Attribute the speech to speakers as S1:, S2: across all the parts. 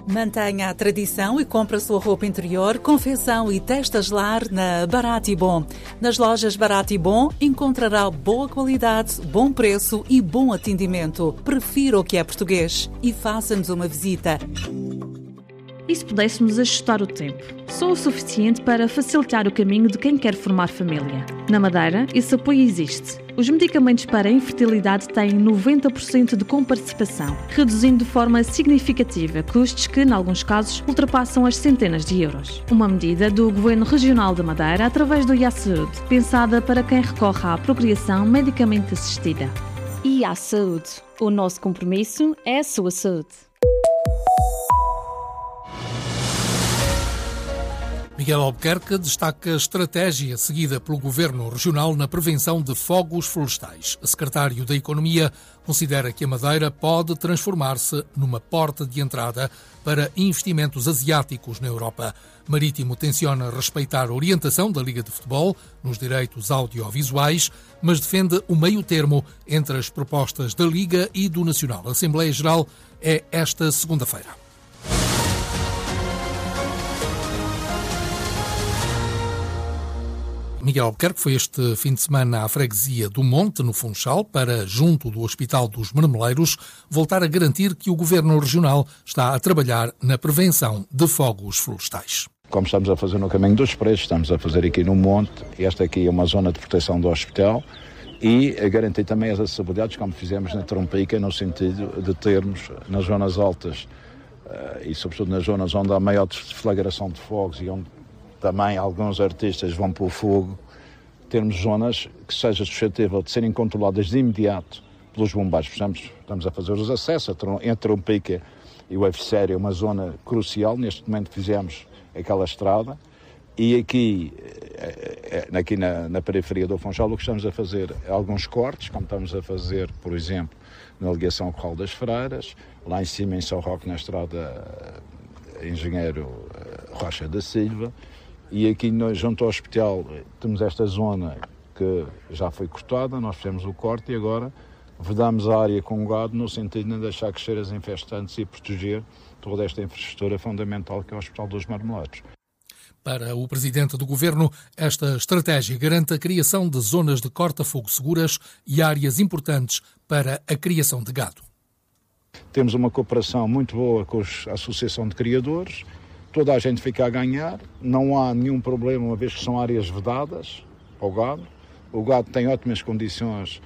S1: Mantenha a tradição e compre a sua roupa interior, confecção e testas lar na Barato e Bom. Nas lojas Barato e Bom encontrará boa qualidade, bom preço e bom atendimento. Prefira o que é português e faça-nos uma visita.
S2: E se pudéssemos ajustar o tempo? Só o suficiente para facilitar o caminho de quem quer formar família. Na Madeira, esse apoio existe. Os medicamentos para a infertilidade têm 90% de comparticipação, reduzindo de forma significativa custos que, em alguns casos, ultrapassam as centenas de euros. Uma medida do Governo Regional da Madeira através do IA-Saúde, pensada para quem recorre à procriação medicamente assistida. IA-Saúde. O nosso compromisso é a sua saúde.
S3: Miguel Albuquerque destaca a estratégia seguida pelo Governo Regional na prevenção de fogos florestais. O secretário da Economia considera que a Madeira pode transformar-se numa porta de entrada para investimentos asiáticos na Europa. Marítimo tenciona respeitar a orientação da Liga de Futebol nos direitos audiovisuais, mas defende o meio termo entre as propostas da Liga e do Nacional. A Assembleia Geral é esta segunda-feira. Miguel Albuquerque foi este fim de semana à freguesia do Monte, no Funchal, para, junto do Hospital dos Marmeleiros, voltar a garantir que o Governo Regional está a trabalhar na prevenção de fogos florestais.
S4: Como estamos a fazer no Caminho dos Preços, estamos a fazer aqui no Monte, esta aqui é uma zona de proteção do hospital, e a garantir também as acessibilidades, como fizemos na Trompica, no sentido de termos nas zonas altas e sobretudo nas zonas onde há maior deflagração de fogos e onde também alguns artistas vão para o fogo, termos zonas que seja suscetível de serem controladas de imediato pelos bombeiros. Estamos a fazer os acessos entre Trompica e o F-Série, uma zona crucial. Neste momento fizemos aquela estrada e aqui na periferia do Funchal o que estamos a fazer é alguns cortes, como estamos a fazer, por exemplo, na ligação Corral das Freiras, lá em cima em São Roque, na estrada Engenheiro Rocha da Silva. E aqui junto ao hospital temos esta zona que já foi cortada, nós fizemos o corte e agora vedamos a área com gado no sentido de não deixar crescer as infestantes e proteger toda esta infraestrutura fundamental que é o Hospital dos Marmeleiros.
S3: Para o Presidente do Governo, esta estratégia garante a criação de zonas de corta-fogo seguras e áreas importantes para a criação de gado.
S4: Temos uma cooperação muito boa com a Associação de Criadores, toda a gente fica a ganhar, não há nenhum problema, uma vez que são áreas vedadas ao gado. O gado tem ótimas condições,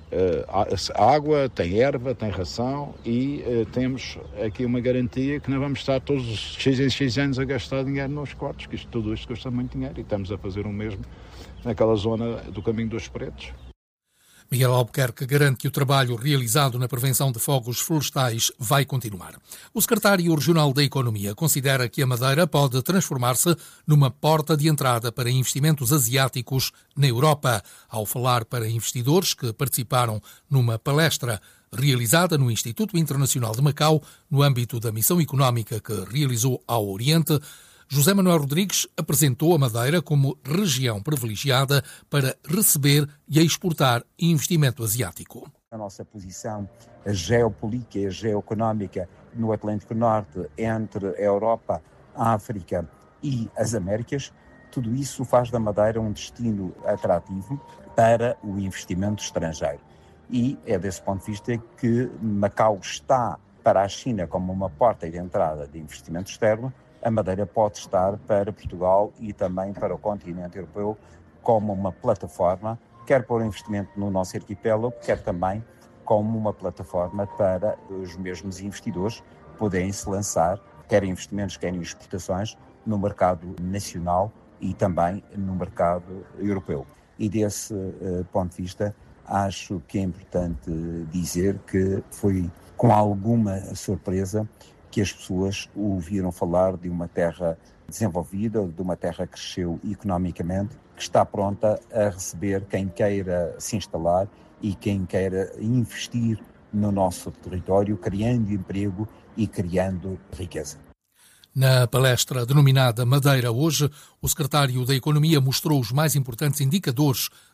S4: água, tem erva, tem ração e temos aqui uma garantia que não vamos estar todos os X em X anos a gastar dinheiro nos cortes, que tudo isto custa muito dinheiro e estamos a fazer o mesmo naquela zona do Caminho dos Pretos.
S3: Miguel Albuquerque garante que o trabalho realizado na prevenção de fogos florestais vai continuar. O secretário regional da Economia considera que a Madeira pode transformar-se numa porta de entrada para investimentos asiáticos na Europa. Ao falar para investidores que participaram numa palestra realizada no Instituto Internacional de Macau, no âmbito da missão económica que realizou ao Oriente, José Manuel Rodrigues apresentou a Madeira como região privilegiada para receber e exportar investimento asiático.
S5: A nossa posição geopolítica e geoeconómica no Atlântico Norte entre a Europa, a África e as Américas, tudo isso faz da Madeira um destino atrativo para o investimento estrangeiro. E é desse ponto de vista que Macau está para a China como uma porta de entrada de investimento externo. A Madeira pode estar para Portugal e também para o continente europeu como uma plataforma, quer para o investimento no nosso arquipélago, quer também como uma plataforma para os mesmos investidores poderem se lançar, quer investimentos, quer exportações, no mercado nacional e também no mercado europeu. E desse ponto de vista, acho que é importante dizer que foi com alguma surpresa que as pessoas ouviram falar de uma terra desenvolvida, de uma terra que cresceu economicamente, que está pronta a receber quem queira se instalar e quem queira investir no nosso território, criando emprego e criando riqueza.
S3: Na palestra denominada Madeira Hoje, o secretário da Economia mostrou os mais importantes indicadores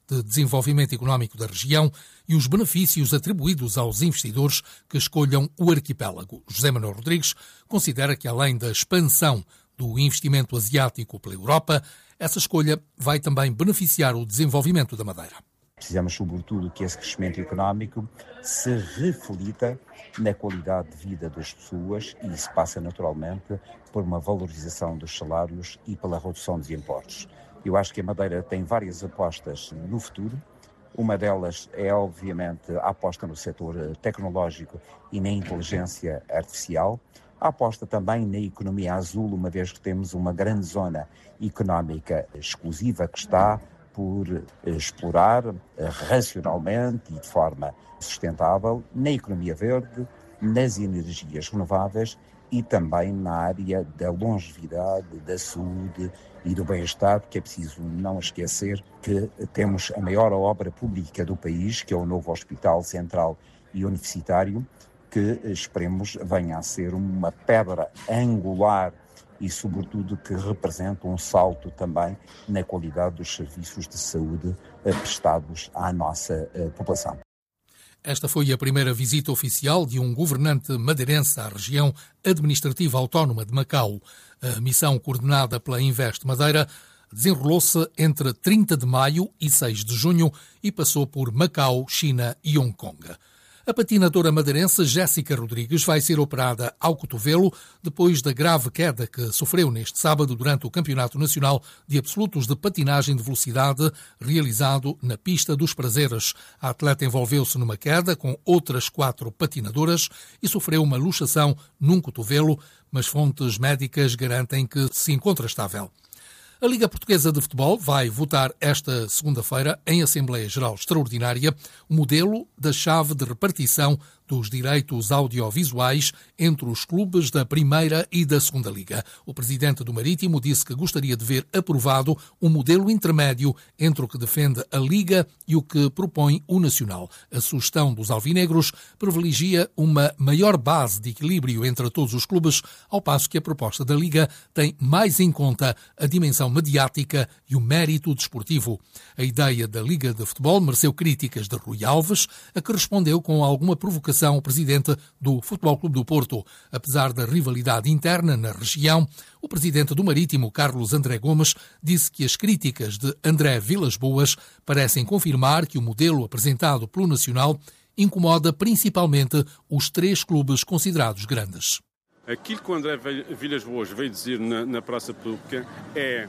S3: de Desenvolvimento Económico da região e os benefícios atribuídos aos investidores que escolham o arquipélago. José Manuel Rodrigues considera que, além da expansão do investimento asiático pela Europa, essa escolha vai também beneficiar o desenvolvimento da Madeira.
S5: Precisamos, sobretudo, que esse crescimento económico se reflita na qualidade de vida das pessoas e isso passa naturalmente por uma valorização dos salários e pela redução dos impostos. Eu acho que a Madeira tem várias apostas no futuro. Uma delas é, obviamente, a aposta no setor tecnológico e na inteligência artificial. A aposta também na economia azul, uma vez que temos uma grande zona económica exclusiva que está por explorar racionalmente e de forma sustentável na economia verde, nas energias renováveis e também na área da longevidade, da saúde e do bem-estar, porque é preciso não esquecer que temos a maior obra pública do país, que é o novo Hospital Central e Universitário, que esperemos venha a ser uma pedra angular e, sobretudo, que representa um salto também na qualidade dos serviços de saúde prestados à nossa população.
S3: Esta foi a primeira visita oficial de um governante madeirense à região administrativa autónoma de Macau. A missão, coordenada pela Invest Madeira, desenrolou-se entre 30 de maio e 6 de junho e passou por Macau, China e Hong Kong. A patinadora madeirense Jéssica Rodrigues vai ser operada ao cotovelo depois da grave queda que sofreu neste sábado durante o Campeonato Nacional de Absolutos de Patinagem de Velocidade realizado na Pista dos Prazeres. A atleta envolveu-se numa queda com outras 4 patinadoras e sofreu uma luxação num cotovelo, mas fontes médicas garantem que se encontra estável. A Liga Portuguesa de Futebol vai votar esta segunda-feira, em Assembleia Geral Extraordinária, o modelo da chave de repartição dos direitos audiovisuais entre os clubes da Primeira e da Segunda Liga. O presidente do Marítimo disse que gostaria de ver aprovado um modelo intermédio entre o que defende a Liga e o que propõe o Nacional. A sugestão dos alvinegros privilegia uma maior base de equilíbrio entre todos os clubes, ao passo que a proposta da Liga tem mais em conta a dimensão mediática e o mérito desportivo. A ideia da Liga de Futebol mereceu críticas de Rui Alves, a que respondeu com alguma provocação o presidente do Futebol Clube do Porto. Apesar da rivalidade interna na região, o presidente do Marítimo, Carlos André Gomes, disse que as críticas de André Vilas Boas parecem confirmar que o modelo apresentado pelo Nacional incomoda principalmente os 3 clubes considerados grandes.
S6: Aquilo que o André Vilas Boas veio dizer na praça pública é: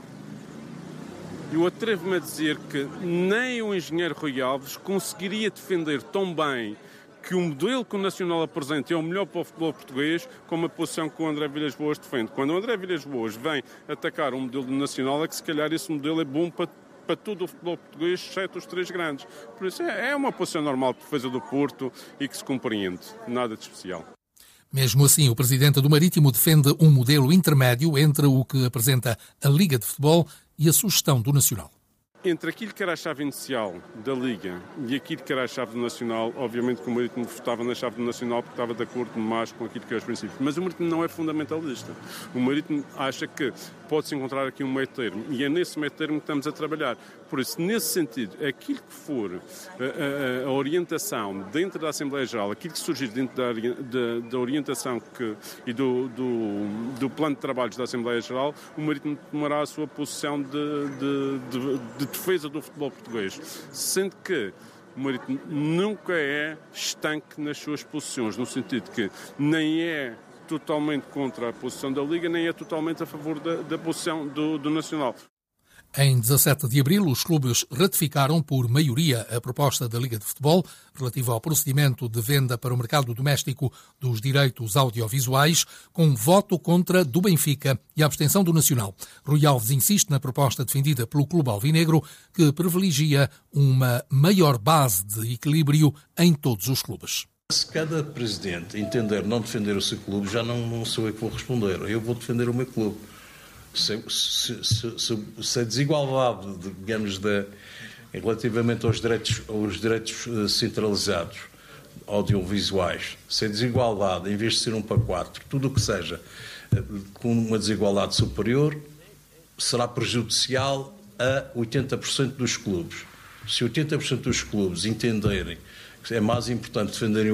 S6: eu atrevo-me a dizer que nem o engenheiro Rui Alves conseguiria defender tão bem que o modelo que o Nacional apresenta é o melhor para o futebol português, como a posição que o André Vilas Boas defende. Quando o André Vilas Boas vem atacar o modelo do Nacional, é que se calhar esse modelo é bom para todo o futebol português, exceto os 3 grandes. Por isso é uma posição normal de defesa do Porto e que se compreende. Nada de especial.
S3: Mesmo assim, o presidente do Marítimo defende um modelo intermédio entre o que apresenta a Liga de Futebol e a sugestão do Nacional.
S6: Entre aquilo que era a chave inicial da Liga e aquilo que era a chave do Nacional, obviamente que o Marítimo votava na chave do Nacional porque estava de acordo mais com aquilo que é os princípios. Mas o Marítimo não é fundamentalista. O Marítimo acha que pode-se encontrar aqui um meio termo e é nesse meio termo que estamos a trabalhar. Por isso, nesse sentido, aquilo que for a orientação dentro da Assembleia Geral, aquilo que surgir dentro da orientação e do plano de trabalhos da Assembleia Geral, o Marítimo tomará a sua posição de defesa do futebol português, sendo que o Marítimo nunca é estanque nas suas posições, no sentido que nem é totalmente contra a posição da Liga, nem é totalmente a favor da posição do Nacional.
S3: Em 17 de abril, os clubes ratificaram por maioria a proposta da Liga de Futebol relativa ao procedimento de venda para o mercado doméstico dos direitos audiovisuais, com voto contra do Benfica e a abstenção do Nacional. Rui Alves insiste na proposta defendida pelo Clube Alvinegro, que privilegia uma maior base de equilíbrio em todos os clubes.
S7: Se cada presidente entender não defender o seu clube, já não sou eu que vou responder. Eu vou defender o meu clube. Se a desigualdade, digamos, relativamente aos direitos centralizados audiovisuais, se a desigualdade, em vez de ser 1 para 4, tudo o que seja com uma desigualdade superior, será prejudicial a 80% dos clubes. Se 80% dos clubes entenderem que é mais importante defenderem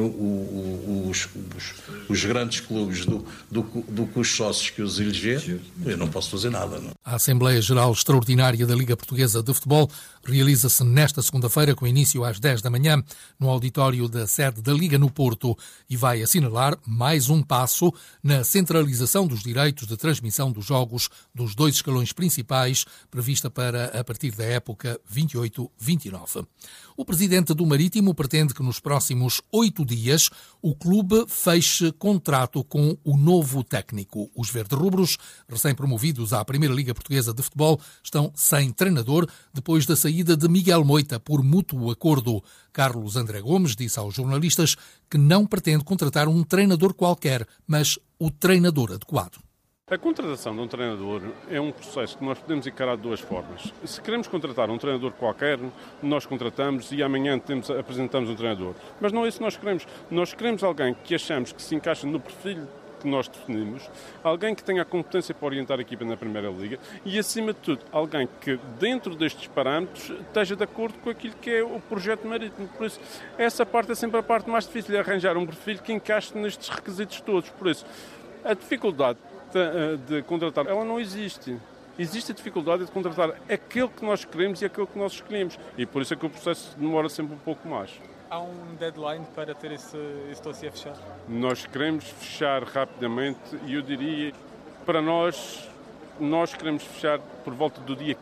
S7: os grandes clubes do que os sócios que os eleger, eu não posso fazer nada. Não.
S3: A Assembleia Geral Extraordinária da Liga Portuguesa de Futebol realiza-se nesta segunda-feira, com início às 10 da manhã, no auditório da sede da Liga no Porto, e vai assinalar mais um passo na centralização dos direitos de transmissão dos jogos dos 2 escalões principais, prevista para a partir da época 28-29. O presidente do Marítimo pretende que nos próximos 8 dias o clube feche contrato com o novo técnico. Os verde-rubros, recém-promovidos à Primeira Liga Portuguesa de Futebol, estão sem treinador depois da saída de Miguel Moita por mútuo acordo. Carlos André Gomes disse aos jornalistas que não pretende contratar um treinador qualquer, mas o treinador adequado.
S6: A contratação de um treinador é um processo que nós podemos encarar de duas formas. Se queremos contratar um treinador qualquer, nós contratamos e amanhã apresentamos um treinador. Mas não é isso que nós queremos. Nós queremos alguém que achamos que se encaixa no perfil que nós definimos, alguém que tenha a competência para orientar a equipa na Primeira Liga e, acima de tudo, alguém que, dentro destes parâmetros, esteja de acordo com aquilo que é o projeto marítimo. Por isso, essa parte é sempre a parte mais difícil, é arranjar um perfil que encaixe nestes requisitos todos. Por isso, a dificuldade de contratar, ela não existe. Existe a dificuldade de contratar aquele que nós queremos e aquele que nós escolhemos. E por isso é que o processo demora sempre um pouco mais.
S8: Há um deadline para ter esse dossiê fechado?
S6: Nós queremos fechar rapidamente e eu diria, para nós queremos fechar por volta do dia